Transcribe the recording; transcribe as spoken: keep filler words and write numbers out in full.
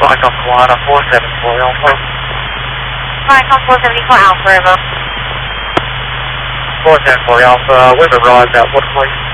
Flight on Koala four seven four Alpha. Flight on four seven four Alpha, over. four seven four Alpha, we've arrived at what place?